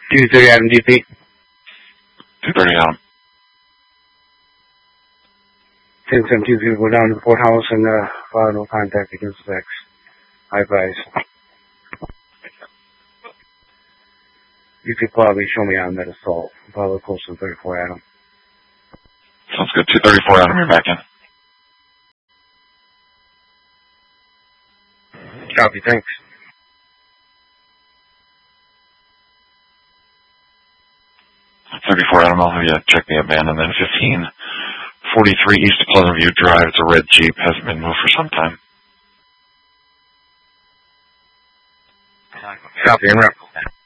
230 Adam DP. 230 Adam. 1072 people down to Fort House and file no contact against X. I advise. You could probably show me on that assault. Probably close to 34 Adam. Sounds good. 234 Adam, you're back in. Copy, thanks. 34 Adam, I'll have you check the abandoned. Then 1543 East of Pleasant View Drive. It's a red Jeep. Hasn't been moved for some time. Copy, and rep.